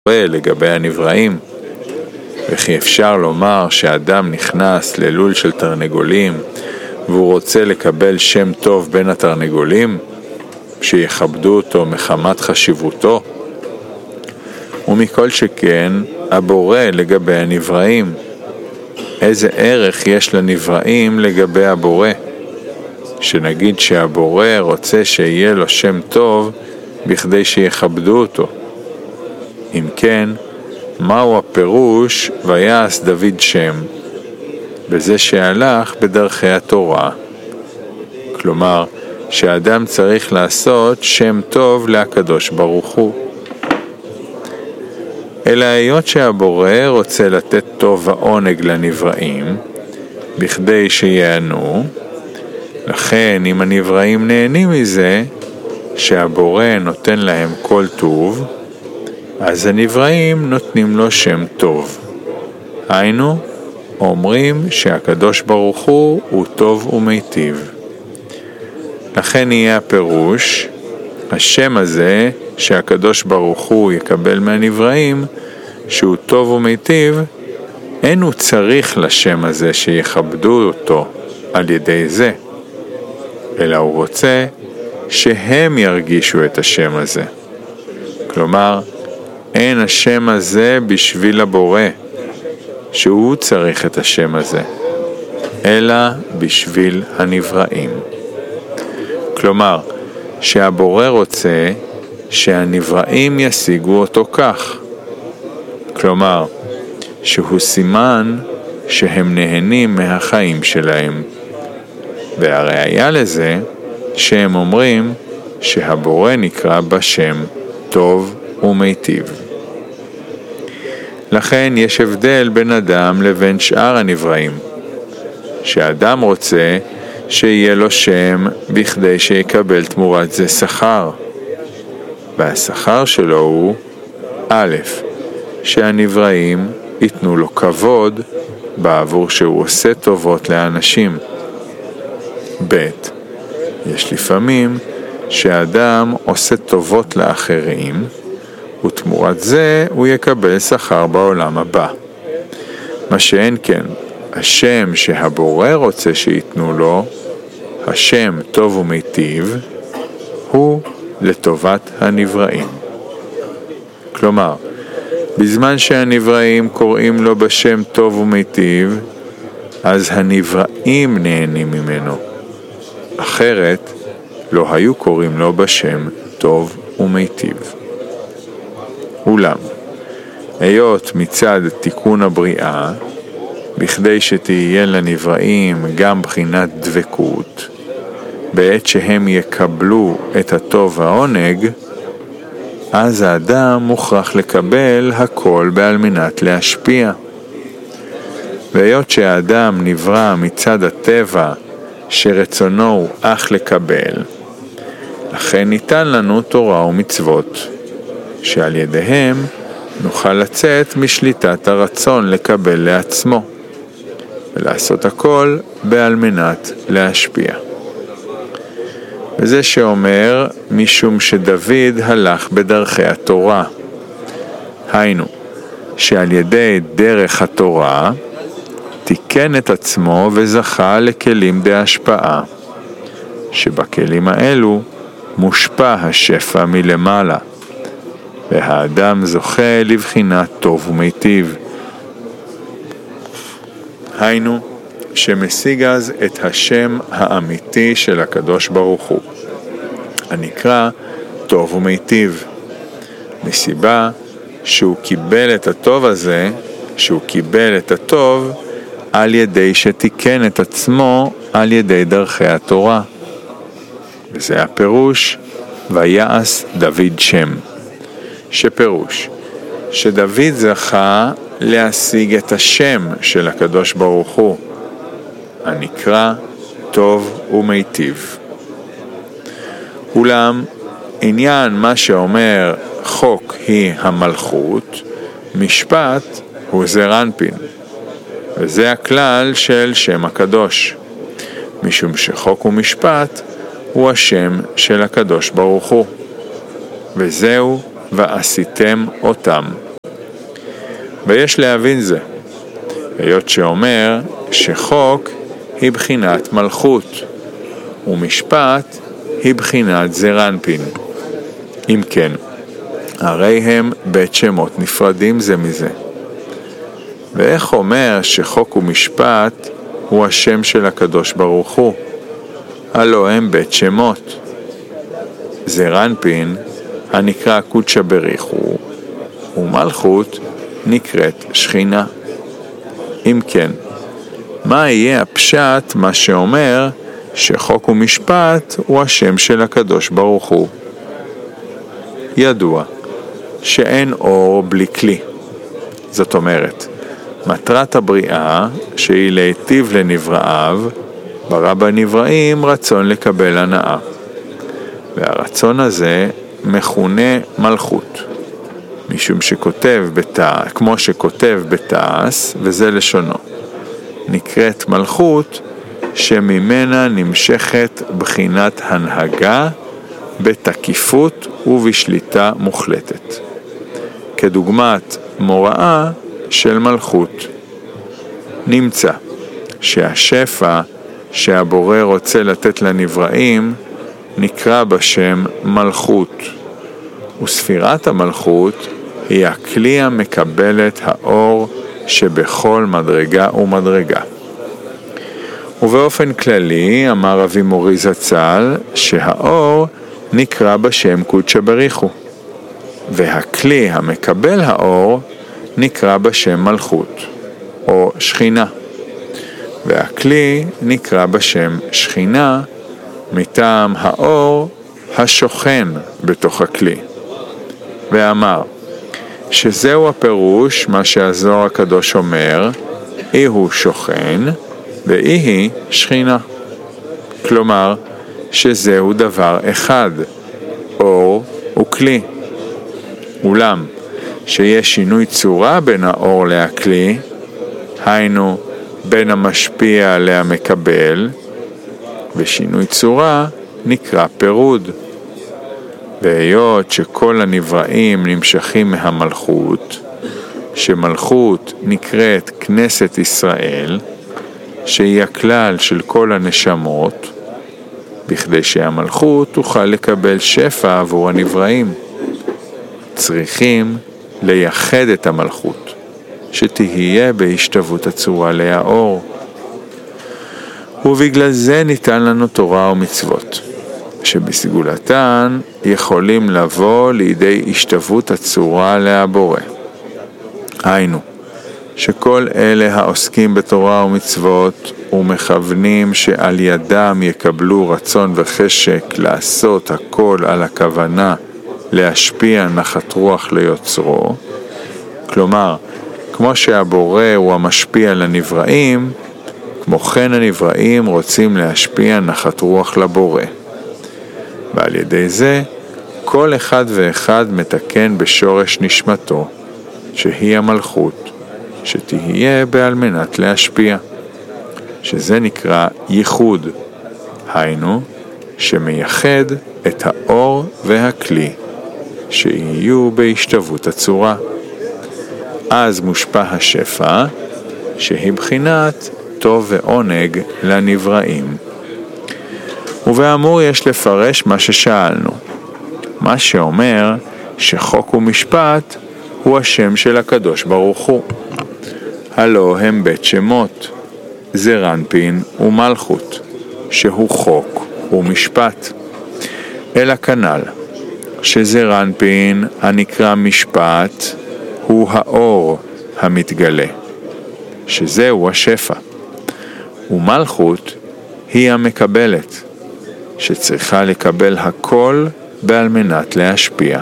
לגבי הנבראים, וכי אפשר לומר שאדם נכנס ללול של תרנגולים והוא רוצה לקבל שם טוב בין התרנגולים, שיכבדו אותו מחמת חשיבותו? ומכל שכן הבורא לגבי הנבראים, איזה ערך יש לנבראים לגבי הבורא? שנגיד שהבורא רוצה שיהיה לו שם טוב בכדי שיכבדו אותו. אם כן, מהו הפירוש ויעש דוד שם? בזה שהלך בדרכי התורה. כלומר, שהאדם צריך לעשות שם טוב לקדוש ברוך הוא. אלא היות שהבורא רוצה לתת טוב ועונג לנבראים, בכדי שיענו, לכן אם הנבראים נהנים מזה, שהבורא נותן להם כל טוב, אז הנבראים נותנים לו שם טוב. היינו, אומרים שהקדוש ברוך הוא טוב ומיטיב. לכן יהיה הפירוש, השם הזה שהקדוש ברוך הוא יקבל מהנבראים, שהוא טוב ומיטיב, אין הוא צריך לשם הזה שיכבדו אותו על ידי זה, אלא הוא רוצה שהם ירגישו את השם הזה. כלומר, אין השם הזה בשביל הבורא, שהוא צריך את השם הזה, אלא בשביל הנבראים. כלומר, שהבורא רוצה שהנבראים ישיגו אותו כך. כלומר, שהוא סימן שהם נהנים מהחיים שלהם. והראיה לזה שהם אומרים שהבורא נקרא בשם טוב ומיטיב. לכן יש הבדל בין אדם לבין שאר הנבראים. שאדם רוצה שיהיה לו שם בכדי שיקבל תמורת זה שכר. והשכר שלו הוא א', שהנבראים ייתנו לו כבוד בעבור שהוא עושה טובות לאנשים. ב', יש לפעמים שהאדם עושה טובות לאחרים, ותמורת זה הוא יקבל שכר בעולם הבא. מה שאין כן, השם שהבורא רוצה שיתנו לו, השם טוב ומיטיב, הוא לטובת הנבראים. כלומר, בזמן שהנבראים קוראים לו בשם טוב ומיטיב, אז הנבראים נהנים ממנו. אחרת, לא היו קוראים לו בשם טוב ומיטיב. אולם, היות מצד תיקון הבריאה, בכדי שתהיה לנבראים גם בחינת דבקות, בעת שהם יקבלו את הטוב והעונג, אז האדם מוכרח לקבל הכל בעל מנת להשפיע. והיות שהאדם נברא מצד הטבע שרצונו הוא אך לקבל, לכן ניתן לנו תורה ומצוות, שעל ידיהם נוכל לצאת משליטת הרצון לקבל לעצמו, ולעשות הכל בעל מנת להשפיע. וזה שאומר משום שדוד הלך בדרכי התורה. היינו, שעל ידי דרך התורה תיקן את עצמו וזכה לכלים בהשפעה, שבכלים האלו מושפע השפע מלמעלה, והאדם זוכה לבחינת טוב ומיטיב. היינו, שמשיג אז את השם האמיתי של הקדוש ברוך הוא, הנקרא טוב ומיטיב, מסיבה שהוא קיבל את הטוב הזה, שהוא קיבל את הטוב על ידי שתיקן את עצמו על ידי דרכי התורה. וזה הפירוש ויעש דוד שם, שפירוש שדוד זכה להשיג את השם של הקדוש ברוך הוא, הנקרא טוב ומיטיב. אולם עניין מה שאומר חוק היא המלכות, משפט הוא זעיר אנפין, וזה הכלל של שם הקדוש, משום שחוק ומשפט הוא השם של הקדוש ברוך הוא, וזהו ועשיתם אותם. ויש להבין זה, היות שאומר שחוק היא בחינת מלכות, ומשפט היא בחינת זעיר אנפין. אם כן, הרי הם בית שמות נפרדים זה מזה. ואיך אומר שחוק ומשפט הוא השם של הקדוש ברוך הוא? הלא הם בית שמות. זעיר אנפין הנקרא קודשא בריחו, ומלכות נקראת שכינה. אם כן, מה יהיה הפשט מה שאומר שחוק ומשפט הוא השם של הקדוש ברוך הוא? ידוע שאין אור בלי כלי. זאת אומרת, מטרת הבריאה שהיא להיטיב לנבראיו, ברא בנבראים רצון לקבל הנאה. והרצון הזה מכונה מלכות. משום שכותב כמו שכותב בתעש, וזה לשונו, נקראת מלכות שממנה נמשכת בחינת הנהגה בתקיפות ובשליטה מוחלטת. כדוגמת מוראה של מלכות. נמצא שהשפע שהבורא רוצה לתת לנבראים נקרא בשם מלכות, וספירת המלכות היא הכלי המקבל את האור שבכל מדרגה ומדרגה. ובאופן כללי אמר רבי מורי זצ"ל שהאור נקרא בשם קודשא בריחו, והכלי המקבל האור נקרא בשם מלכות או שכינה, והכלי נקרא בשם שכינה מטעם האור השוכן בתוך הכלי. ואמר שזהו הפירוש מה שהזוהר הקדוש אומר, אי הוא שוכן ואי היא שכינה. כלומר שזהו דבר אחד, אור וכלי. אולם שיש שינוי צורה בין האור להכלי, היינו בין המשפיע להמקבל, ושינוי צורה נקרא פירוד. והיות שכל הנבראים נמשכים מהמלכות, שמלכות נקראת כנסת ישראל, שהיא הכלל של כל הנשמות, בכדי שהמלכות תוכל לקבל שפע עבור הנבראים. צריכים לייחד את המלכות, שתהיה בהשתוות הצורה להאור. ובגלל זה ניתן לנו תורה ומצוות, שבסגולתן יכולים לבוא לידי השתוות הצורה להבורא. היינו, שכל אלה העוסקים בתורה ומצוות ומכוונים שעל ידם יקבלו רצון וחשק לעשות הכל על הכוונה להשפיע נחת רוח ליוצרו, כלומר, כמו שהבורא הוא המשפיע לנבראים, כמו כן הנבראים רוצים להשפיע נחת רוח לבורא. ועל ידי זה, כל אחד ואחד מתקן בשורש נשמתו, שהיא המלכות, שתהיה בעל מנת להשפיע, שזה נקרא ייחוד, היינו, שמייחד את האור והכלי, שיהיו בהשתוות הצורה. אז מושפע השפע, שהיא בחינת טוב ועונג לנבראים. ובאמור יש לפרש מה ששאלנו, מה שאומר שחוק ומשפט הוא השם של הקדוש ברוך הוא. הלא הם בית שמות, זעיר אנפין ומלכות, שהוא חוק ומשפט. אלא כנ"ל, שזעיר אנפין הנקרא משפט הוא האור המתגלה, שזהו השפע, ומלכות היא המקבלת, שצריכה לקבל הכל בעל מנת להשפיע.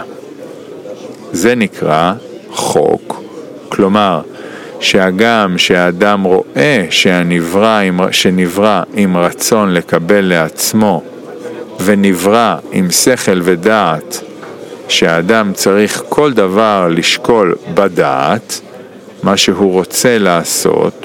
זה נקרא חוק, כלומר שהגם שהאדם רואה שנברא עם רצון לקבל לעצמו, ונברא עם שכל ודעת, שהאדם צריך כל דבר לשקול בדעת, מה שהוא רוצה לעשות,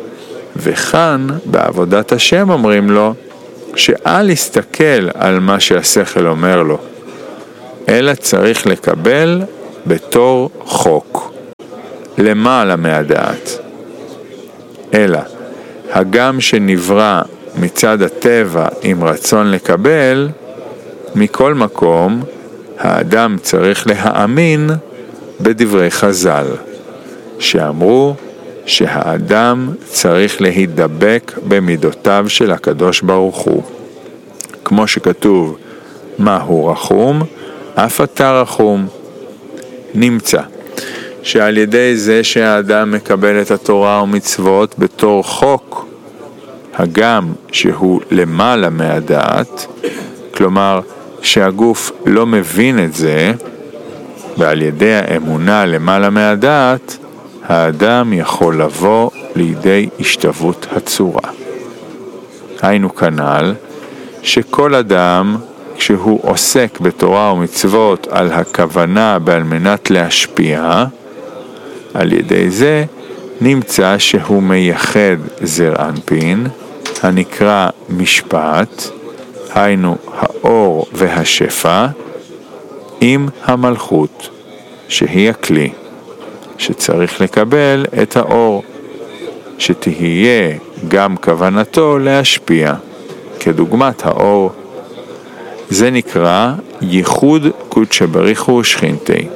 וכאן בעבודת השם אומרים לו, שאל יסתכל על מה שהשכל אומר לו, אלא צריך לקבל בתור חוק. למעלה מהדעת. אלא, הגם שנברא מצד הטבע עם רצון לקבל, מכל מקום האדם צריך להאמין בדברי חז"ל, שאמרו שהאדם צריך להידבק במידותיו של הקדוש ברוך הוא. כמו שכתוב, מה הוא רחום? אף אתה רחום. נמצא שעל ידי זה שהאדם מקבל את התורה ומצוות בתור חוק, הגם שהוא למעלה מהדעת, כלומר שהגוף לא מבין את זה, ועל ידי האמונה למעלה מהדעת, האדם יכול לבוא לידי השתוות הצורה. היינו כנ"ל, שכל אדם, כשהוא עוסק בתורה ומצוות על הכוונה בעל מנת להשפיע, על ידי זה נמצא שהוא מייחד זר אנפין, הנקרא משפט, היינו האור והשפע, עם המלכות, שהיא הכלי, שצריך לקבל את האור, שתהיה גם כוונתו להשפיע, כדוגמת האור. זה נקרא ייחוד קודשא בריך הוא ושכינתי.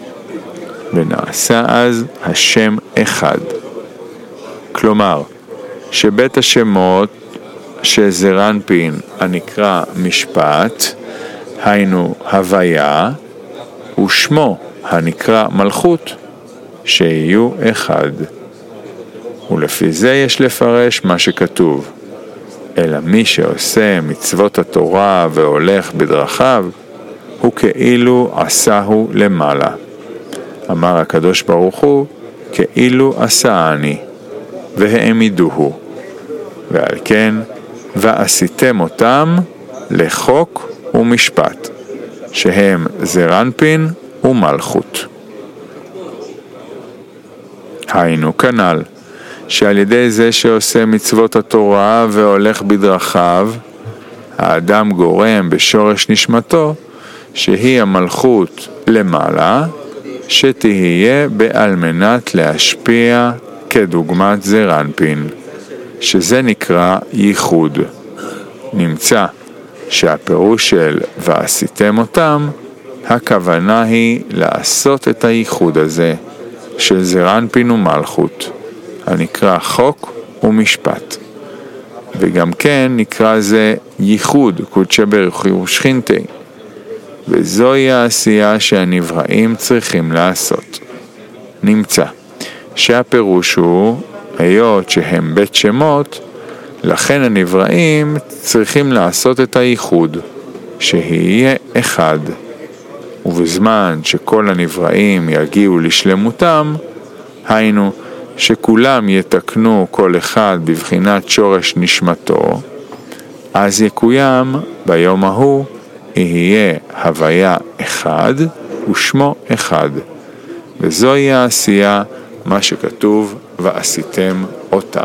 ונעשה אז השם אחד. כלומר, שבית השמות שזר אנפין הנקרא משפט, היינו הוויה, ושמו הנקרא מלכות, שיהיו אחד. ולפי זה יש לפרש מה שכתוב, אלא מי שעושה מצוות התורה והולך בדרכיו, הוא כאילו עשהו למעלה. אמר הקדוש ברוך הוא, כאילו עשאני, והעמידוהו. ועל כן, ועשיתם אותם לחוק ומשפט, שהם זר אנפין ומלכות. היינו כנ"ל, שעל ידי זה שעושה מצוות התורה והולך בדרכיו, האדם גורם בשורש נשמתו, שהיא המלכות למעלה, שתהיה בעל מנת להשפיע כדוגמת זר אנפין, שזה נקרא ייחוד. נמצא שהפירוש של ועשיתם אותם, הכוונה היא לעשות את הייחוד הזה, של זר אנפין ומלכות, הנקרא חוק ומשפט. וגם כן נקרא זה ייחוד קודשא בריך הוא ושכינתי, וזוהי העשייה שהנבראים צריכים לעשות. נמצא שהפירוש הוא, היות שהם בית שמות, לכן הנבראים צריכים לעשות את הייחוד, שיהיה אחד. ובזמן שכל הנבראים יגיעו לשלמותם, היינו שכולם יתקנו כל אחד בבחינת שורש נשמתו, אז יקוים ביום ההוא יהיה הוויה אחד ושמו אחד. וזוהי העשייה, מה שכתוב ועשיתם אותם.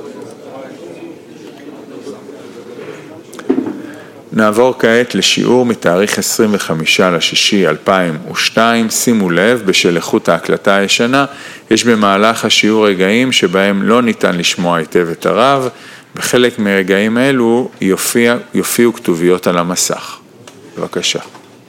נעבור כעת לשיעור מתאריך 25/6/2002. שימו לב, בשל איכות ההקלטה הישנה, יש במהלך השיעור רגעים שבהם לא ניתן לשמוע היטב את הרב. בחלק מרגעים אלו יופיעו כתוביות על המסך. בבקשה.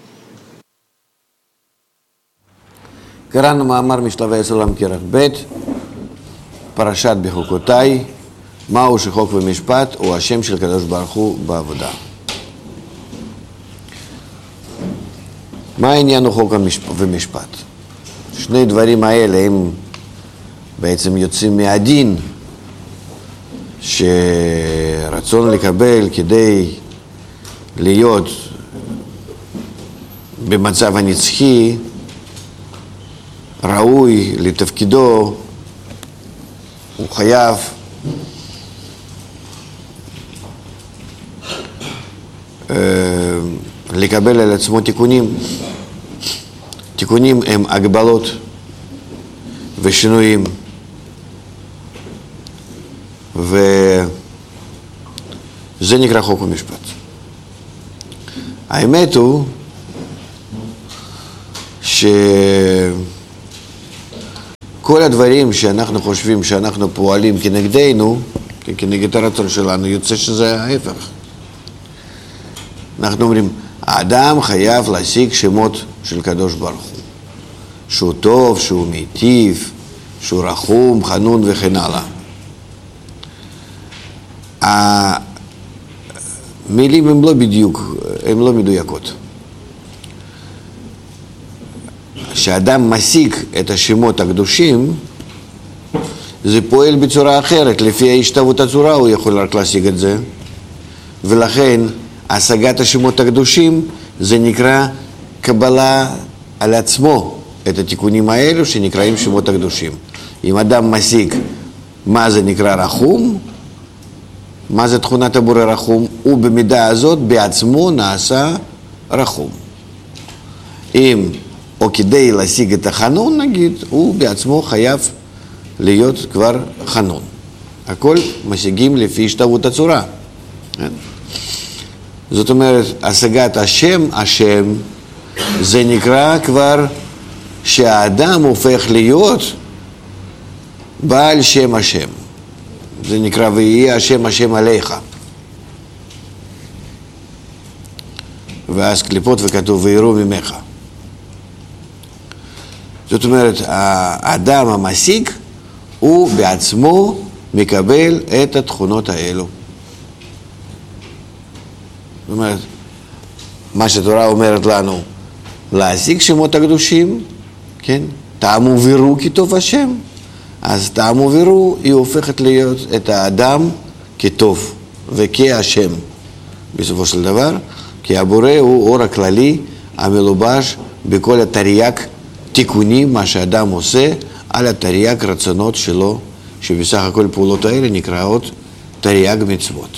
קראנו מאמר משלבי הסולם כרך ב', פרשת בחוקותיי, מהו שחוק ומשפט, הוא השם של קדוש ברוך הוא בעבודה. מה העניין הוא חוק ומשפט? שני דברים האלה הם בעצם יוצאים מהדין שרצון לקבל כדי להיות במצב הנצחי ראוי לתפקידו, הוא חייב לקבל על עצמו תיקונים. תיקונים הם הגבלות ושינויים, וזה נקרא חוק ומשפט. האמת הוא שכל כל הדברים שאנחנו חושבים שאנחנו פועלים כנגדנו, כנגד הרצון שלנו, יוצא שזה ההפך. אנחנו אומרים, האדם חייב להשיג שמות של קדוש ברוך הוא. שהוא טוב, שהוא מיטיב, שהוא רחום, חנון וכן הלאה. המילים הן לא בדיוק, הן לא מדויקות. כשאדם משיג את השמות הקדושים, זה פועל בצורה אחרת. לפי ההשתוות הצורה הוא יכול רק להשיג את זה. ולכן השגת השמות הקדושים זה נקרא קבלה על עצמו את התיקונים האלו שנקראים שמות הקדושים. אם אדם משיג מה זה נקרא רחום, מה זה תכונת הבורא רחום, הוא במידה הזאת בעצמו נעשה רחום. אם או כדי להשיג את החנון נגיד, הוא בעצמו חייב להיות כבר חנון. הכל משיגים לפי השתוות הצורה. זאת אומרת, השגת השם זה נקרא כבר שהאדם הופך להיות בעל שם השם. זה נקרא ויהיה השם עליך. ואז קליפות וכתוב ויראו ממך. זאת אומרת, האדם המשיג הוא בעצמו מקבל את התכונות האלו. זאת אומרת, מה שהתורה אומרת לנו, להשיג שמות הקדושים, כן? טעמו ויראו כי טוב השם. אז טעמו ויראו היא הופכת להיות את האדם כטוב וכהשם בסופו של דבר, כי הבורא הוא אור הכללי המלובש בכל התרי"ג תיקונים, מה שאדם עושה על התרי"ג רצונות שלו, שבסך הכל פעולות האלה נקראות תרי"ג מצוות.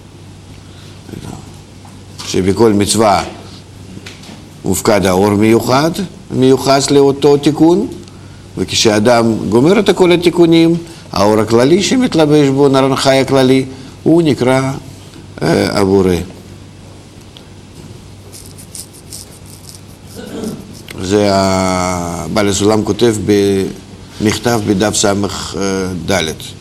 שבכל מצווה מופקד האור מיוחס לאותו תיקון, וכשאדם גומר את כל התיקונים, האור הכללי שמתלבש בו, נרן חי הכללי, הוא נקרא הבורא. זה בעל הסולם כותב במכתב בדף סמך ד'.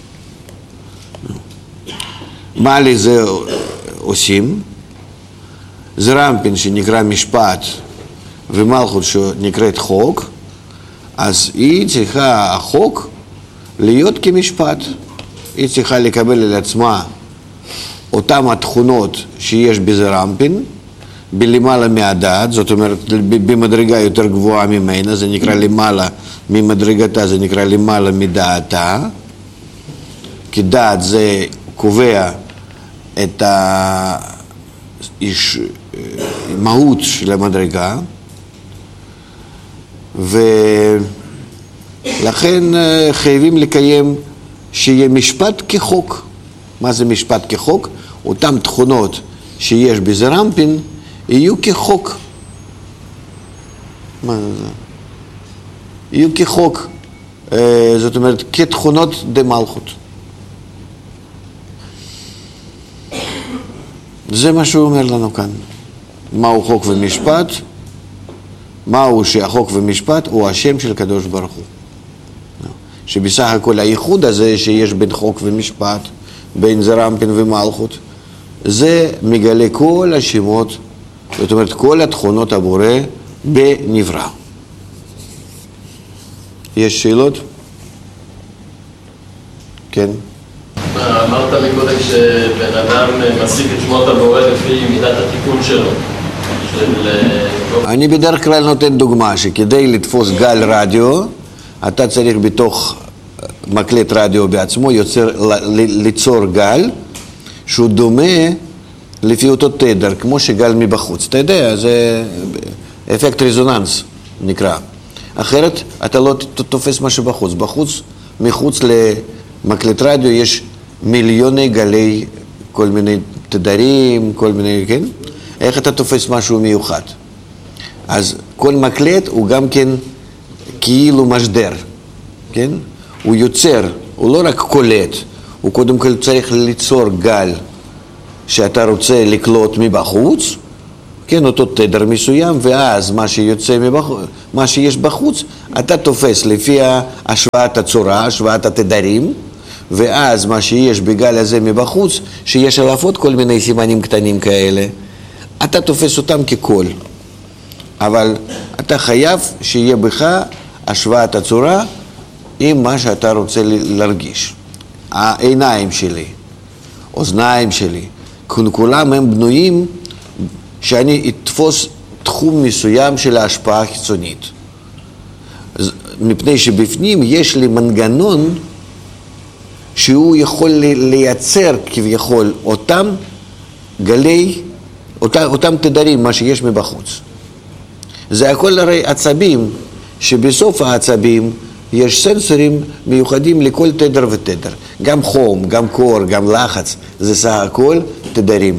מה לזה עושים? זה רמפין שנקרא משפט ומלכות שנקראת חוק, אז היא צריכה, החוק, להיות כמשפט. היא צריכה לקבל על עצמה אותם התכונות שיש בזה רמפין, בלמעלה מהדעת, זאת אומרת במדרגה יותר גבוהה ממנה, זה נקרא למעלה ממדרגתה, זה נקרא למעלה מדעתה, כי דעת זה קובע את המהות של המדרגה, ולכן חייבים לקיים שיהיה משפט כחוק. מה זה משפט כחוק? אותם תכונות שיש בזה רמפין יהיו כחוק. מה זה? יהיו כחוק, זאת אומרת כתכונות דמלכות. זה מה שהוא אומר לנו כאן. מהו חוק ומשפט? מהו שהחוק ומשפט הוא השם של קדוש ברוך הוא. שבסך הכל הייחוד הזה שיש בין חוק ומשפט, בין זה רמפין ומלכות, זה מגלה כל השמות, זאת אומרת כל התכונות הבורא בנברא. יש שאלות? כן. אמרת מקודם שבן אדם משיג את שמות הבורא לפי מידת התיקון שלו. אני בדרך כלל נותן דוגמה שכדי לתפוס גל רדיו, אתה צריך בתוך מקלט רדיו בעצמו ליצור גל שהוא דומה לפי אותו תדר, כמו שגל מבחוץ. אתה יודע, זה אפקט רזוננס נקרא. אחרת אתה לא תופס משהו בחוץ. בחוץ, מחוץ למקלט רדיו יש מיליוני גלי, כל מיני תדרים, כל מיני, כן? איך אתה תופס משהו מיוחד? אז כל מקלט הוא גם כן כאילו משדר, כן? הוא יוצר, הוא לא רק קולט, הוא קודם כל צריך ליצור גל שאתה רוצה לקלוט מבחוץ, כן, אותו תדר מסוים, ואז מה שיוצא מבחוץ, מה שיש בחוץ, אתה תופס לפי השוואת הצורה, השוואת התדרים, ואז מה שיש בגל הזה מבחוץ, שיש עליו עוד כל מיני סימנים קטנים כאלה, אתה תופס אותם כקול. אבל אתה חייב שיהיה בך השוואת הצורה עם מה שאתה רוצה להרגיש. העיניים שלי, אוזניים שלי, כולם הם בנויים שאני אתפוס תחום מסוים של ההשפעה החיצונית. מפני שבפנים יש לי מנגנון שהוא יכול לייצר כביכול אותם גלי, אותם תדרים, מה שיש מבחוץ. זה הכל הרי עצבים, שבסוף העצבים יש סנסורים מיוחדים לכל תדר ותדר. גם חום, גם קור, גם לחץ, זה סך הכל תדרים.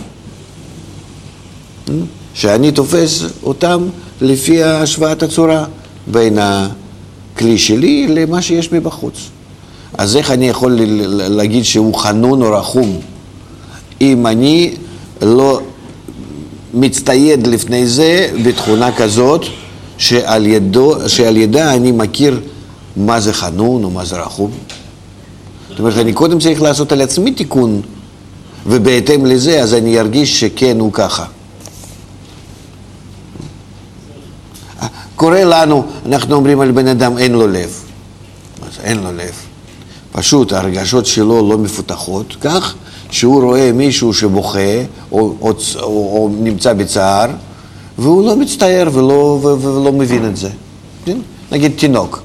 שאני תופס אותם לפי השוואת הצורה בין הכלי שלי למה שיש מבחוץ. אז איך אני יכול להגיד שהוא חנון או רחום אם אני לא מצטייד לפני זה בתכונה כזאת שעל ידה אני מכיר מה זה חנון או מה זה רחום? זאת אומרת, אני קודם צריך לעשות על עצמי תיקון, ובהתאם לזה אז אני ארגיש שכן הוא ככה. קורה לנו, אנחנו אומרים על בן אדם אין לו לב. אז אין לו לב. פשוט הרגשות שלו לא מפותחות, כך שהוא רואה מישהו שבוכה או נמצא בצער, והוא לא מצטער ולא מבין את זה. נגיד תינוק.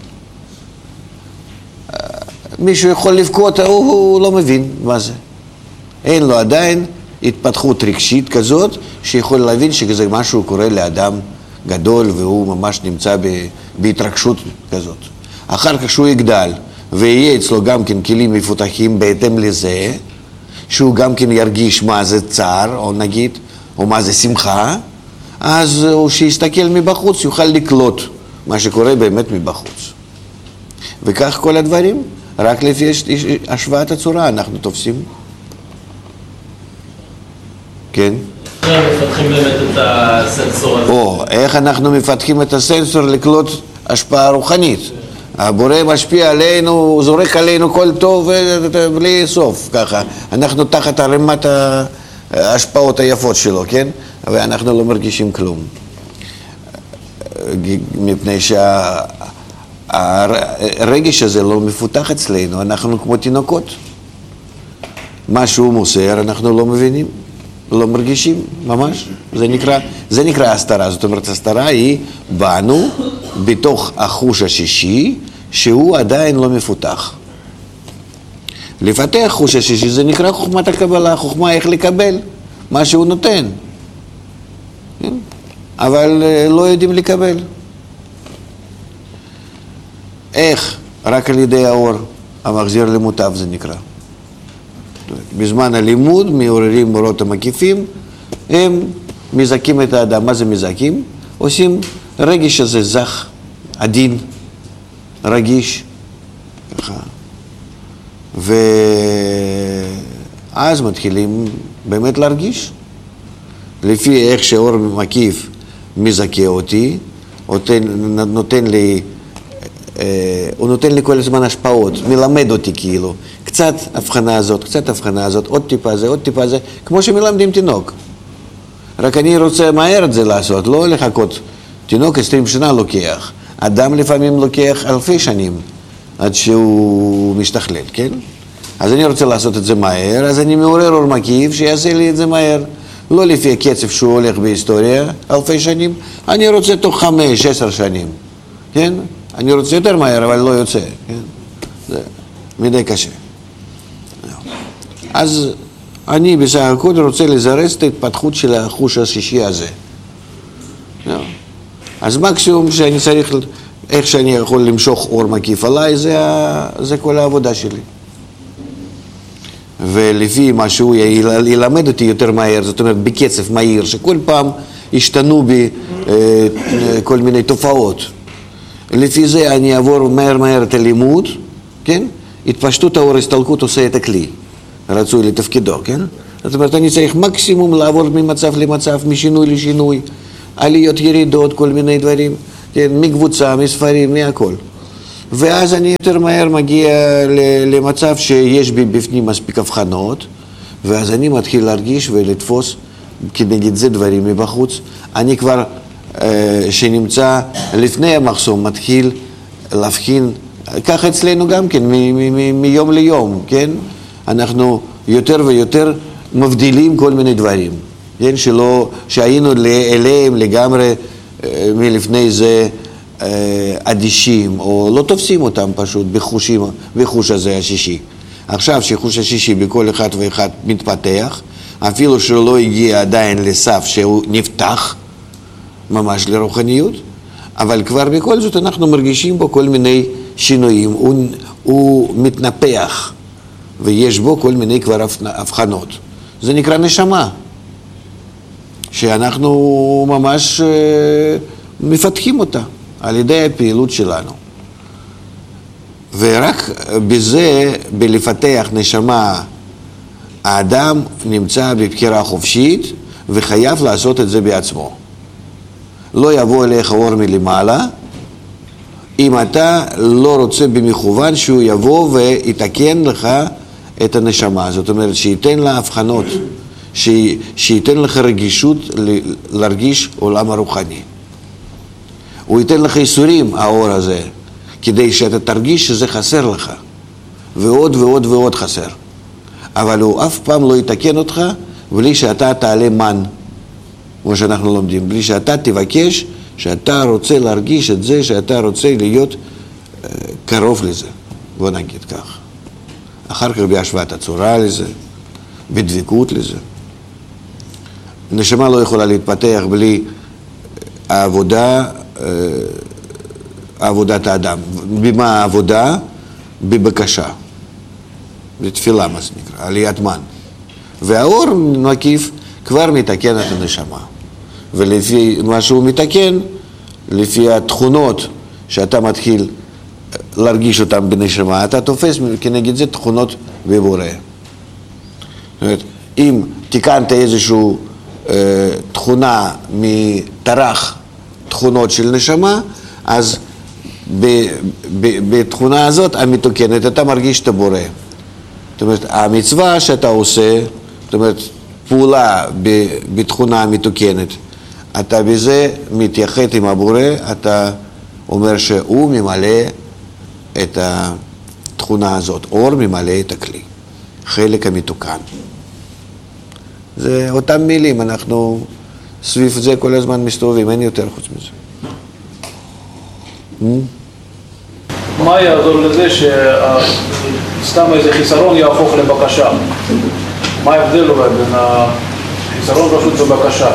מישהו יכול לבכות, הוא לא מבין מה זה. אין לו עדיין התפתחות רגשית כזאת, שיכול להבין שזה משהו קורה לאדם גדול, והוא ממש נמצא בהתרגשות כזאת. אחר כך שהוא יגדל, ויהיה אצלו גם כן כלים מפותחים בהתאם לזה, שהוא גם כן ירגיש מה זה צער, או נגיד, או מה זה שמחה, אז הוא שיסתכל מבחוץ, יוכל לקלוט מה שקורה באמת מבחוץ. וכך כל הדברים, רק לפי השוואת הצורה אנחנו תופסים. כן? איך מפתחים באמת את הסנסור הזה? איך אנחנו מפתחים את הסנסור לקלוט השפעה רוחנית. הבורא משפיע עלינו, זורק עלינו כל טוב בלי סוף, ככה. אנחנו תחת הרמת ההשפעות היפות שלו, כן? ואנחנו לא מרגישים כלום. מפני שהרגש הזה לא מפותח אצלנו, אנחנו כמו תינוקות. מה שהוא מוסר, אנחנו לא מבינים, לא מרגישים, ממש. זה נקרא הסתרה. זאת אומרת, הסתרה היא בנו בתוך החוש השישי, שהוא עדיין לא מפותח. לפתח חוש השישי זה נקרא חוכמת הקבלה, חוכמה איך לקבל מה שהוא נותן. אבל לא יודעים לקבל. איך? רק על ידי האור המחזיר למוטב זה נקרא. בזמן הלימוד מעוררים אורות המקיפים, הם מזכים את האדם. מה זה מזכים? עושים רגש הזה זך, עדין, רגיש, ככה. ואז מתחילים באמת להרגיש. לפי איך שאור מקיף מזכה אותי, הוא נותן לי כל הזמן השפעות, מלמד אותי כאילו. קצת הבחנה הזאת, קצת הבחנה הזאת, עוד טיפה זה, עוד טיפה זה, כמו שמלמדים תינוק. רק אני רוצה מהר את זה לעשות, לא לחכות. תינוק 20 שנה לוקח. אדם לפעמים לוקח אלפי שנים עד שהוא משתכלל, כן? אז אני רוצה לעשות את זה מהר, אז אני מעורר אור מקיף שיעשה לי את זה מהר. לא לפי הקצב שהוא הולך בהיסטוריה, אלפי שנים, אני רוצה תוך 5-10 שנים, כן? אני רוצה יותר מהר, אבל לא יוצא, כן? זה מדי קשה. אז אני בסך הכל רוצה לזרז את ההתפתחות של החוש השישי הזה. אז מקסימום שאני צריך, איך שאני יכול למשוך אור מקיף עליי, זה כל העבודה שלי. ולפי מה שהוא ילמד אותי יותר מהר, זאת אומרת בקצב מהיר, שכל פעם השתנו בי כל מיני תופעות. לפי זה אני אעבור מהר את הלימוד, כן? התפשטות האור, הסתלקות עושה את הכלי, רצוי לתפקידו, כן? זאת אומרת, אני צריך מקסימום לעבור ממצב למצב, משינוי לשינוי, עליות ירידות, כל מיני דברים, כן, מקבוצה, מספרים, מהכל. ואז אני יותר מהר מגיע למצב שיש בי בפנים מספיק הבחנות, ואז אני מתחיל להרגיש ולתפוס כנגד זה דברים מבחוץ. אני כבר, שנמצא לפני המחסום, מתחיל להבחין, ככה אצלנו גם כן, מיום ליום, כן? אנחנו יותר ויותר מבדילים כל מיני דברים, כן? שהיינו אליהם לגמרי מלפני זה אדישים, או לא תופסים אותם פשוט בחוש הזה השישי. עכשיו שחוש השישי בכל אחד ואחד מתפתח, אפילו שלא הגיע עדיין לסף שהוא נפתח ממש לרוחניות, אבל כבר בכל זאת אנחנו מרגישים בו כל מיני שינויים, הוא מתנפח, ויש בו כל מיני כבר הבחנות. זה נקרא נשמה, שאנחנו ממש מפתחים אותה על ידי הפעילות שלנו. ורק בזה, בלפתח נשמה, האדם נמצא בבחירה חופשית וחייב לעשות את זה בעצמו. לא יבוא אליך אור מלמעלה, אם אתה לא רוצה במכוון שהוא יבוא ויתקן לך את הנשמה. זאת אומרת, שייתן לה הבחנות, שייתן לך רגישות להרגיש עולם הרוחני. הוא ייתן לך איסורים, האור הזה, כדי שאתה תרגיש שזה חסר לך, ועוד ועוד ועוד חסר. אבל הוא אף פעם לא יתקן אותך בלי שאתה תעלה מן, כמו שאנחנו לומדים, בלי שאתה תבקש, שאתה רוצה להרגיש את זה, שאתה רוצה להיות קרוב לזה, בוא נגיד כך. אחר כך בהשוואת הצורה לזה, בדבקות לזה. נשמה לא יכולה להתפתח בלי עבודת האדם. במה העבודה? בבקשה. בתפילה, מה זה נקרא, עליית מן. והאור מקיף כבר מתקן את הנשמה. ולפי מה שהוא מתקן, לפי התכונות שאתה מתחיל להרגיש אותן בנשמה, אתה תופס כנגד זה תכונות בבורא. זאת אומרת, אם תיקנת איזושהי תכונה מתרח תכונות של נשמה, אז בתכונה הזאת המתוקנת אתה מרגיש את הבורא. זאת אומרת, המצווה שאתה עושה, זאת אומרת, פעולה בתכונה המתוקנת, אתה בזה מתייחד עם הבורא, אתה אומר שהוא ממלא את התכונה הזאת, אור ממלא את הכלי, חלק המתוקן. זה אותם מילים, אנחנו סביב זה כל הזמן מסתובבים, אין יותר חוץ מזה. מה יעזור לזה שסתם איזה חיסרון יהפוך לבקשה? מה ההבדל אולי בין החיסרון פשוט בבקשה?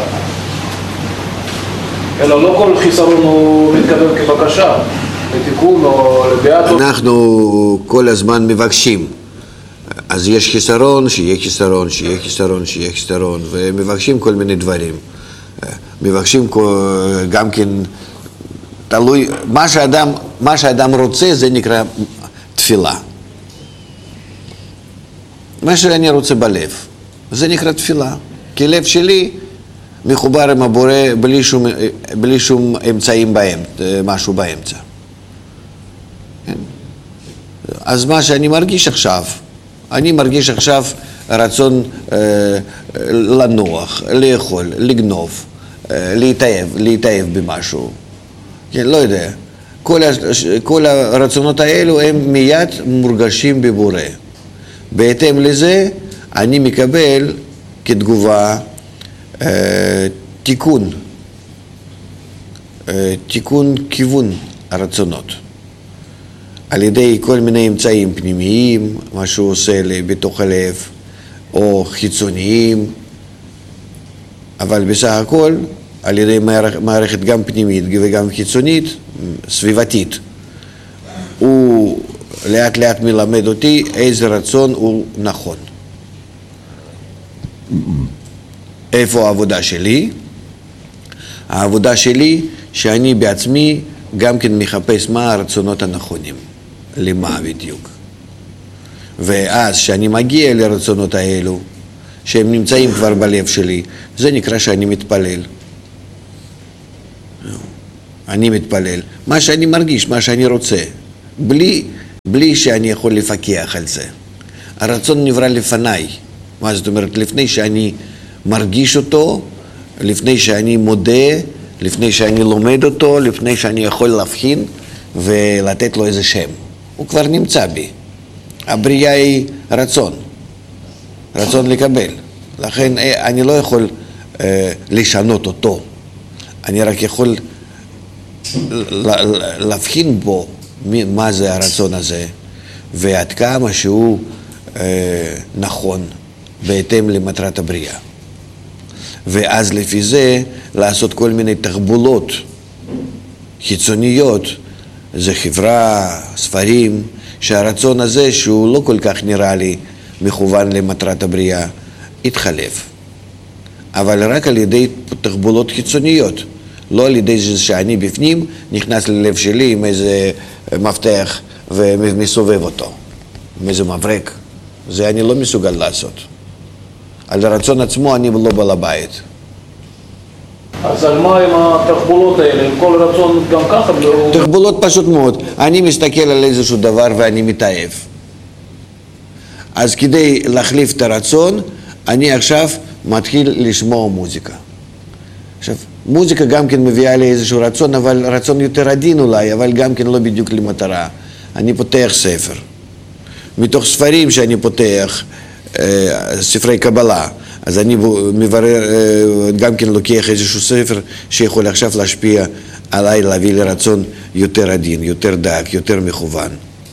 אלא לא כל חיסרון הוא מתקבל כבקשה, לתיקון או לביאטו. אנחנו כל הזמן מבקשים. אז יש חיסרון, שיהיה חיסרון, שיהיה חיסרון, שיהיה חיסרון, ומבקשים כל מיני דברים. מבקשים גם כן, תלוי, מה שאדם רוצה זה נקרא תפילה. מה שאני רוצה בלב, זה נקרא תפילה. כי לב שלי מחובר עם הבורא בלי שום אמצעים משהו באמצע. אז מה שאני מרגיש עכשיו, אני מרגיש עכשיו רצון לנוח, לאכול, לגנוב, להתאהב במשהו. כן, לא יודע. כל הרצונות האלו הם מיד מורגשים בבורא. בהתאם לזה אני מקבל כתגובה תיקון כיוון הרצונות. על ידי כל מיני אמצעים פנימיים, מה שהוא עושה לי בתוך הלב, או חיצוניים, אבל בסך הכל על ידי מערכת גם פנימית וגם חיצונית, סביבתית. הוא לאט לאט מלמד אותי איזה רצון הוא נכון. איפה העבודה שלי? העבודה שלי שאני בעצמי גם כן מחפש מה הרצונות הנכונים, למה בדיוק. ואז שאני מגיע לרצונות האלו, שהם נמצאים כבר בלב שלי, זה נקרא שאני מתפלל. אני מתפלל, מה שאני מרגיש, מה שאני רוצה, בלי שאני יכול לפקח על זה. הרצון נברא לפניי. מה זאת אומרת? לפני שאני מרגיש אותו, לפני שאני מודה, לפני שאני לומד אותו, לפני שאני יכול להבחין ולתת לו איזה שם. הוא כבר נמצא בי. הבריאה היא רצון לקבל. לכן אני לא יכול לשנות אותו. אני רק יכול להבחין בו מה זה הרצון הזה, ועד כמה שהוא נכון בהתאם למטרת הבריאה. ואז לפי זה לעשות כל מיני תחבולות חיצוניות, זה חברה, ספרים, שהרצון הזה שהוא לא כל כך נראה לי מכוון למטרת הבריאה, התחלף. אבל רק על ידי תחבולות חיצוניות, לא על ידי שאני בפנים נכנס ללב שלי עם איזה מפתח ומסובב אותו, עם איזה מברק. זה אני לא מסוגל לעשות. על הרצון עצמו אני לא בעל הבית. אז על מה עם התחבולות האלה? עם כל רצון גם ככה? תחבולות פשוט מאוד. אני מסתכל על איזשהו דבר ואני מתאהב. אז כדי להחליף את הרצון, אני עכשיו מתחיל לשמוע מוזיקה. עכשיו, מוזיקה גם כן מביאה לי איזשהו רצון, אבל רצון יותר עדין אולי, אבל גם כן לא בדיוק למטרה. אני פותח ספר. מתוך ספרים שאני פותח, ספרי קבלה, אז אני מברר, גם כן לוקח איזשהו ספר שיכול עכשיו להשפיע עליי, להביא לרצון יותר עדין, יותר דק, יותר מכוון.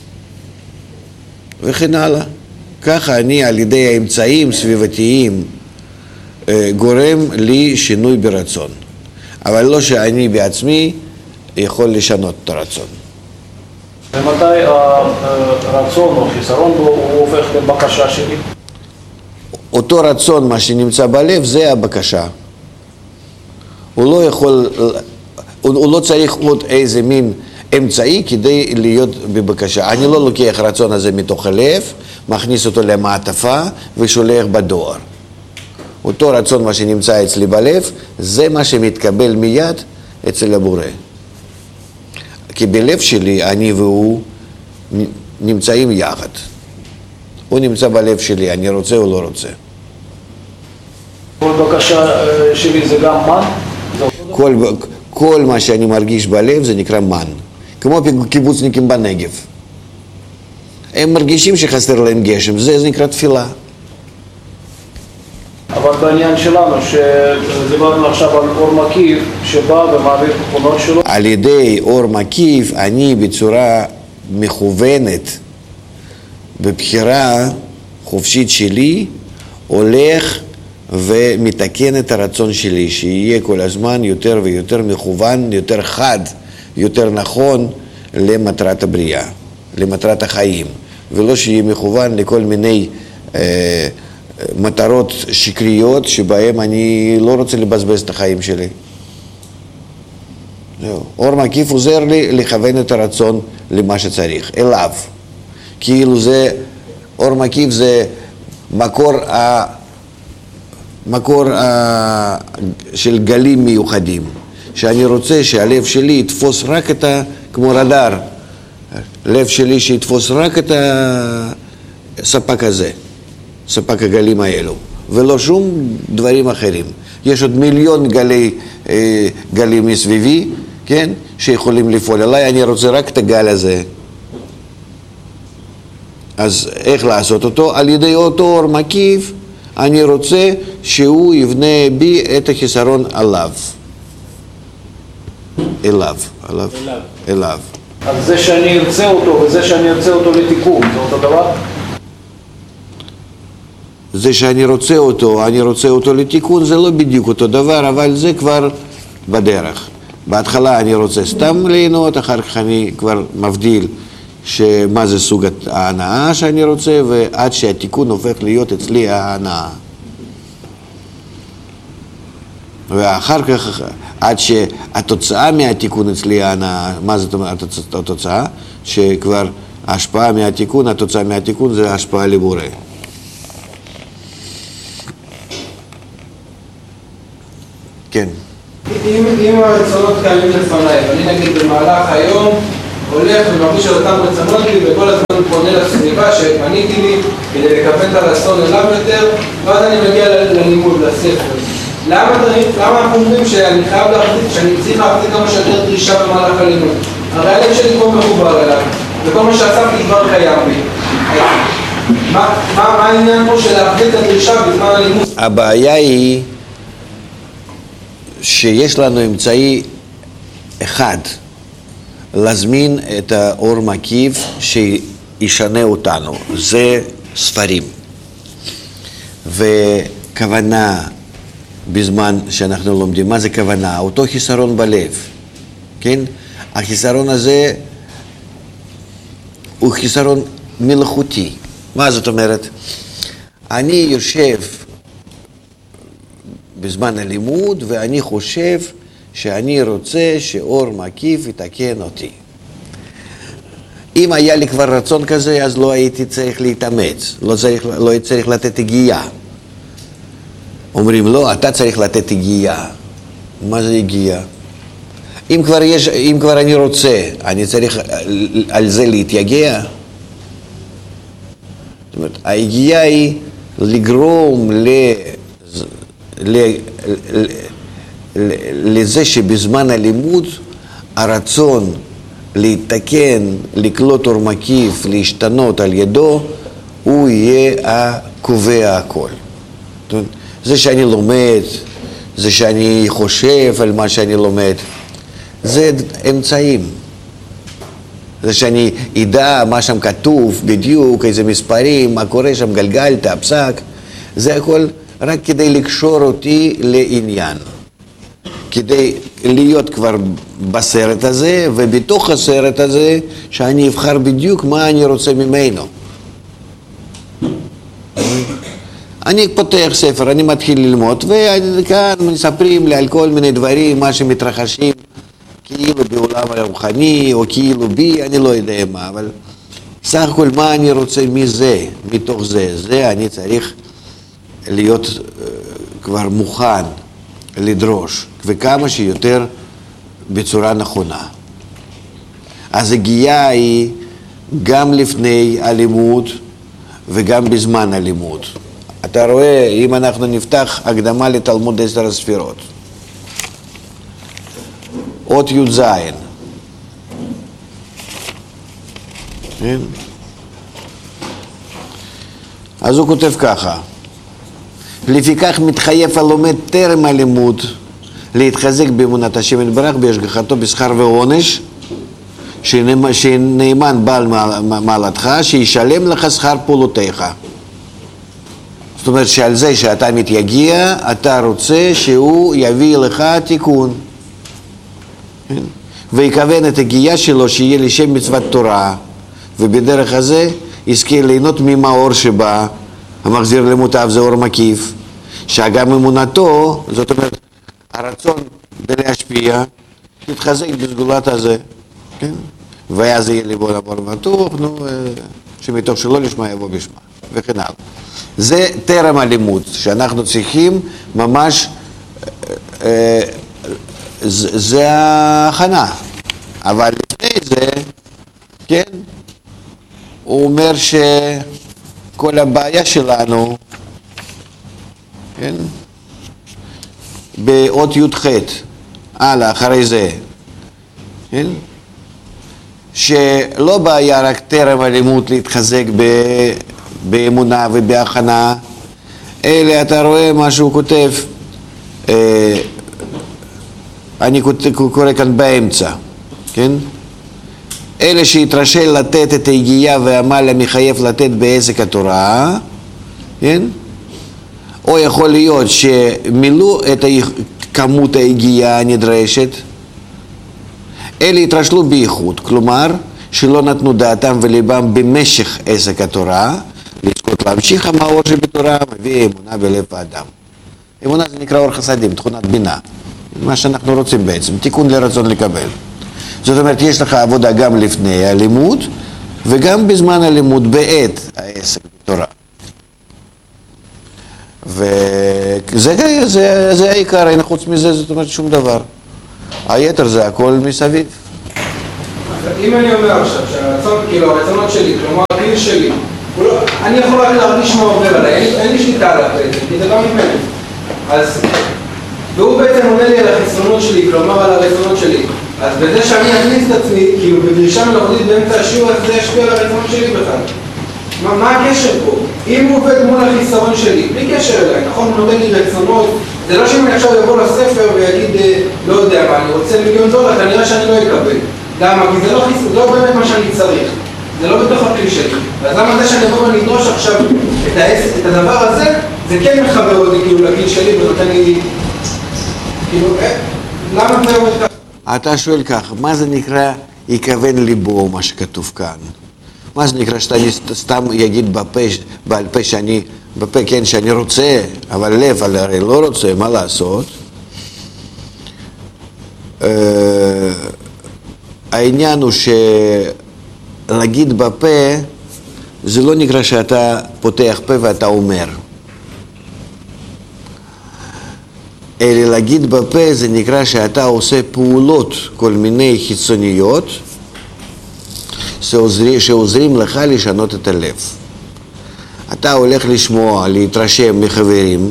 וכן הלאה. ככה אני על ידי האמצעים סביבתיים גורם לי שינוי ברצון. אבל לא שאני בעצמי יכול לשנות את הרצון. ומתי הרצון או חיסרון בו הוא הופך לבקשה שלי? אותו רצון, מה שנמצא בלב, זה הבקשה. הוא לא צריך עוד איזה מין אמצעי כדי להיות בבקשה. אני לא לוקח רצון הזה מתוך הלב, מכניס אותו למעטפה ושולח בדואר. אותו רצון, מה שנמצא אצלי בלב, זה מה שמתקבל מיד אצל הבורא. כי בלב שלי אני והוא נמצאים יחד. הוא נמצא בלב שלי, אני רוצה או לא רוצה. כל בקשה שלי זה גם מן? כל מה שאני מרגיש בלב זה נקרא מן. כמו קיבוצניקים בנגב. הם מרגישים שחסר להם גשם, זה נקרא תפילה. אבל בעניין שלנו, שדיברנו עכשיו על אור מקיף שבא ומעביר תכונות שלו. על ידי אור מקיף אני בצורה מכוונת, בבחירה חופשית שלי, הולך ומתקן את הרצון שלי, שיהיה כל הזמן יותר ויותר מכוון, יותר חד, יותר נכון למטרת הבריאה, למטרת החיים, ולא שיהיה מכוון לכל מיני מטרות שקריות שבהם אני לא רוצה לבזבז את החיים שלי. זהו. אור מקיף עוזר לי לכוון את הרצון למה שצריך, אליו. כאילו זה, אור מקיף זה מקור של גלים מיוחדים, שאני רוצה שהלב שלי יתפוס רק את כמו רדאר, לב שלי שיתפוס רק את הספק הזה, ספק הגלים האלו, ולא שום דברים אחרים. יש עוד מיליון גלים מסביבי, כן, שיכולים לפעול עליי, אני רוצה רק את הגל הזה. אז איך לעשות אותו? על ידי אותו אור מקיף, אני רוצה שהוא יבנה בי את החיסרון עליו. אליו. אז זה שאני ארצה אותו וזה שאני ארצה אותו לתיקון, זה אותו דבר? זה שאני רוצה אותו לתיקון, זה לא בדיוק אותו דבר, אבל זה כבר בדרך. בהתחלה אני רוצה סתם ליהנות, אחר כך אני כבר מבדיל שמה זה סוג ההנאה שאני רוצה, ועד שהתיקון הופך להיות אצלי ההנאה. ואחר כך, עד שהתוצאה מהתיקון אצלי ההנאה, מה זאת אומרת התוצאה? שכבר ההשפעה מהתיקון, התוצאה מהתיקון זה ההשפעה לבורא. כן. אם הרצונות קיימים לפניי, ואני נגיד במהלך היום הולך ומרגיש על אותם רצונות לי וכל הזמן פונה לסביבה שפניתי לי כדי לקבל את הרצון אליו יותר, ואז אני מגיע ללימוד, לספר. למה אנחנו אומרים שאני חייב להחזיק, שאני צריך להחזיק כמה שיותר דרישה במהלך הלימוד? הרי הלב שלי כל מחובר אליו, וכל מה שעשיתי כבר קיים לי. מה העניין פה של להחזיק את הדרישה בזמן הלימוד? הבעיה היא שיש לנו אמצעי אחד להזמין את האור מקיף שישנה אותנו, זה ספרים. וכוונה בזמן שאנחנו לומדים, מה זה כוונה? אותו חיסרון בלב, כן? החיסרון הזה הוא חיסרון מלאכותי. מה זאת אומרת? אני יושב בזמן הלימוד ואני חושב שאני רוצה שאור מקיף יתקן אותי. אם היה לי כבר רצון כזה, אז לא הייתי צריך להתאמץ, לא הייתי צריך לתת הגיעה. אומרים, לא, אתה צריך לתת הגיעה. מה זה הגיעה? אם כבר אני רוצה, אני צריך על זה להתייגע. זאת אומרת, ההגיעה היא לגרום לזה שבזמן הלימוד הרצון להתקן, לקלוט אור מקיף, להשתנות על ידו, הוא יהיה הקובע הכל. זה שאני לומד, זה שאני חושב על מה שאני לומד, זה אמצעים. זה שאני ידע מה שם כתוב בדיוק, איזה מספרים, מה קורה שם, גלגלת, פסק, זה הכל רק כדי לקשור אותי לעניין. כדי להיות כבר בסרט הזה, ובתוך הסרט הזה, שאני אבחר בדיוק מה אני רוצה ממנו. אני פותח ספר, אני מתחיל ללמוד, וכאן מספרים לי על כל מיני דברים, מה שמתרחשים, כאילו בעולם הרוחני, או כאילו בי, אני לא יודע מה, אבל סך הכל מה אני רוצה מזה, מתוך זה אני צריך להיות כבר מוכן לדרוש, וכמה שיותר בצורה נכונה. אז הגיעה היא גם לפני הלימוד וגם בזמן הלימוד. אתה רואה, אם אנחנו נפתח הקדמה לתלמוד 10 הספירות, אות י"ז, אז הוא כותב ככה: לפיכך מתחייב הלומד טרם הלימוד להתחזק באמונת השם יתברך בהשגחתו בשכר ועונש, שנאמן בעל מעלתך, שישלם לך שכר פעולותיך. זאת אומרת שעל זה שאתה מתייגע, אתה רוצה שהוא יביא לך תיקון. ויקוון את הגיעה שלו שיהיה לשם מצוות תורה, ובדרך הזה יזכה ליהנות ממאור שבא, המחזיר למוטב, זה אור מקיף, שגם אמונתו, זאת אומרת, הרצון להשפיע, תתחזק בסגולת הזה, כן? ואז יהיה ליבו לבור בטוח, שמתוך שלא לשמה יבוא בשמה, וכן הלאה. זה טרם הלימוד, שאנחנו צריכים ממש, זה ההכנה. אבל לפני זה, כן, הוא אומר שכל הבעיה שלנו, כן, באות י"ח, הלאה, אחרי זה, כן, שלא בעיה רק טרם הלימוד להתחזק באמונה ובהכנה, אלא אתה רואה מה שהוא כותב, אני קורא כאן באמצע, כן? אלה שהתרשל לתת את היגיעה והעמל המחייב לתת בעסק התורה, כן? או יכול להיות שמילאו את כמות היגיעה הנדרשת, אלה התרשלו בייחוד, כלומר שלא נתנו דעתם וליבם במשך עסק התורה, לזכות להמשיך המאור שבתורה מביא אמונה בלב האדם. אמונה זה נקרא אור חסדים, תכונת בינה, מה שאנחנו רוצים בעצם, תיקון לרצון לקבל. זאת אומרת, יש לך עבודה גם לפני הלימוד וגם בזמן הלימוד בעת העסק בתורה. וזה העיקר, אין חוץ מזה, זאת אומרת שום דבר. היתר זה הכל מסביב. אם אני אומר עכשיו שהרצון, כאילו הרצונות שלי, כלומר הגיל שלי, אני יכול רק להרגיש מה עובר עליי, אין לי שליטה עליו בעצם, כי זה לא ממני. אז, והוא בעצם עונה לי על החסרונות שלי, כלומר על הרצונות שלי. אז בזה שאני אכניס את עצמי, כאילו בדרישה מלאכותית באמצע השיעור, אז זה ישפיע על הרצונות שלי בכלל. מה הקשר פה? אם הוא עובד מול החיסרון שלי, בלי קשר אליי, נכון? הוא נותן לי רצונות, זה לא שאם אני עכשיו יבוא לספר ויגיד, לא יודע מה, אני רוצה $1,000,000, כנראה שאני לא אקבל. למה? כי זה לא באמת מה שאני צריך. זה לא בתוך הכלי שלי. אז למה זה שאני אבוא ונדרוש עכשיו את הדבר הזה, זה כן מחבר אותי כאילו לגיל שלי ונותן לי... כאילו, למה זה עובד ככה? אתה שואל כך, מה זה נקרא יכוון ליבו, מה שכתוב כאן? מה זה נקרא שאתה סתם יגיד בעל פה שאני, בפה כן שאני רוצה, אבל לב הרי לא רוצה, מה לעשות? העניין הוא שלהגיד בפה זה לא נקרא שאתה פותח פה ואתה אומר, אלא להגיד בפה זה נקרא שאתה עושה פעולות כל מיני חיצוניות שעוזרים לך לשנות את הלב. אתה הולך לשמוע, להתרשם מחברים,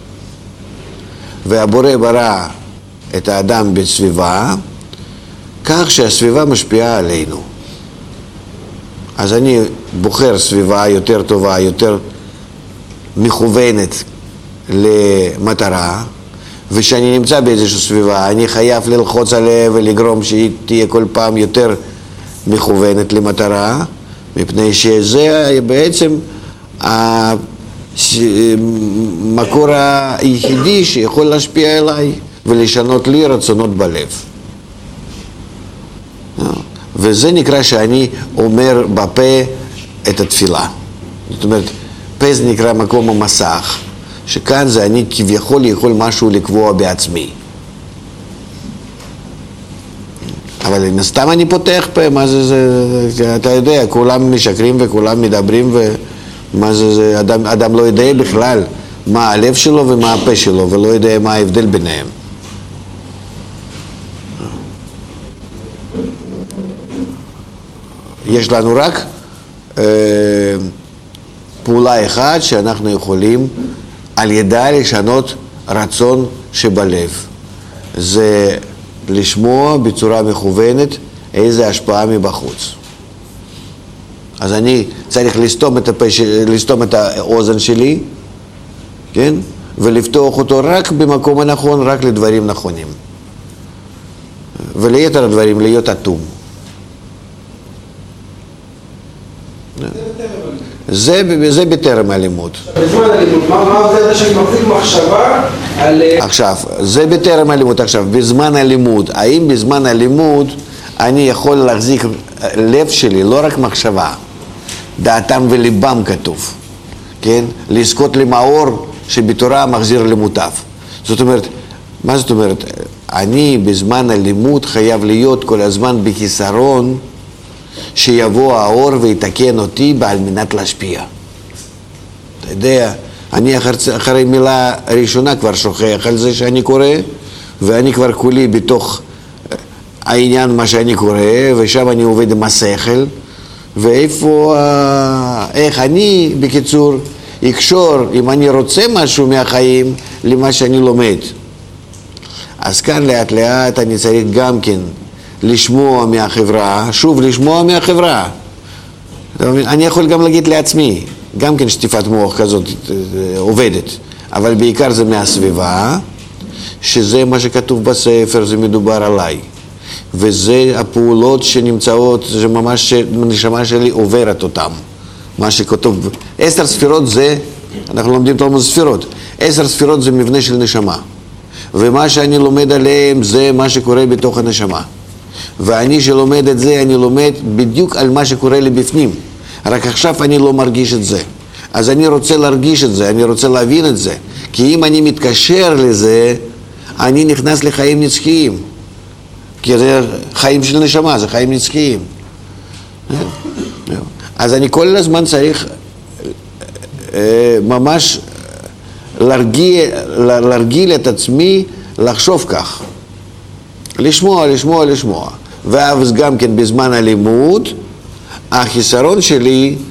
והבורא ברא את האדם בסביבה כך שהסביבה משפיעה עלינו. אז אני בוחר סביבה יותר טובה, יותר מכוונת למטרה, ושאני נמצא באיזושהי סביבה, אני חייב ללחוץ עליה ולגרום שהיא תהיה כל פעם יותר מכוונת למטרה, מפני שזה בעצם המקור היחידי שיכול להשפיע עליי ולשנות לי רצונות בלב. וזה נקרא שאני אומר בפה את התפילה. זאת אומרת, פה זה נקרא מקום המסך, שכאן זה אני כביכול יכול משהו לקבוע בעצמי. אבל סתם אני פותח פה, מה זה, אתה יודע, כולם משקרים וכולם מדברים, ומה זה, אדם לא יודע בכלל מה הלב שלו ומה הפה שלו, ולא יודע מה ההבדל ביניהם. יש לנו רק פעולה אחת שאנחנו יכולים על ידה לשנות רצון שבלב. זה לשמוע בצורה מכוונת איזה השפעה מבחוץ. אז אני צריך לסתום את האוזן שלי, כן? ולפתוח אותו רק במקום הנכון, רק לדברים נכונים. וליתר הדברים להיות אטום. זה בטרם הלימוד. בזמן הלימוד, מה זה שאני מחזיק מחשבה על... עכשיו, זה בטרם הלימוד. עכשיו, בזמן הלימוד, האם בזמן הלימוד אני יכול להחזיק לב שלי, לא רק מחשבה, דעתם וליבם כתוב, כן? לזכות למאור שבתורה מחזיר למוטב. זאת אומרת, מה זאת אומרת? אני בזמן הלימוד חייב להיות כל הזמן בחיסרון, שיבוא האור ויתקן אותי על מנת להשפיע. אתה יודע, אני אחרי מילה ראשונה כבר שוכח על זה שאני קורא, ואני כבר כולי בתוך העניין מה שאני קורא, ושם אני עובד עם השכל, ואיפה, איך אני בקיצור אקשור אם אני רוצה משהו מהחיים למה שאני לומד. אז כאן לאט לאט אני צריך גם כן לשמוע מהחברה, שוב לשמוע מהחברה. אני יכול גם להגיד לעצמי, גם כן שטיפת מוח כזאת עובדת, אבל בעיקר זה מהסביבה, שזה מה שכתוב בספר, זה מדובר עליי. וזה הפעולות שנמצאות, שממש הנשמה שלי עוברת אותם. מה שכתוב, 10 ספירות זה, אנחנו לומדים תלמוד ספירות, 10 ספירות זה מבנה של נשמה. ומה שאני לומד עליהם זה מה שקורה בתוך הנשמה. ואני שלומד את זה, אני לומד בדיוק על מה שקורה לי בפנים. רק עכשיו אני לא מרגיש את זה. אז אני רוצה להרגיש את זה, אני רוצה להבין את זה. כי אם אני מתקשר לזה, אני נכנס לחיים נצחיים. כי זה חיים של נשמה, זה חיים נצחיים. אז אני כל הזמן צריך ממש להרגיל את עצמי לחשוב כך. לשמוע. ואז גם כן בזמן הלימוד, החיסרון שלי